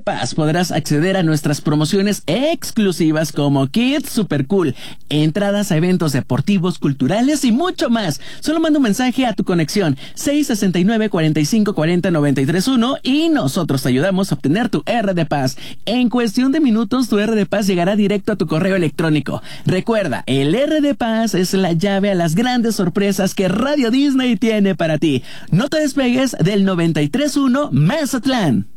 Paz podrás acceder a nuestras promociones exclusivas como Kids Super Cool, entradas a eventos deportivos, culturales y mucho más. Solo manda un mensaje a tu conexión 669 45 40 931 y nosotros te ayudamos a obtener tu R de Paz. En cuestión de minutos, tu R de Paz llegará directo a tu correo electrónico. Recuerda, el R de Paz es la llave a las grandes sorpresas que Radio Disney tiene para ti. No te despegues del 93.1 Mazatlán.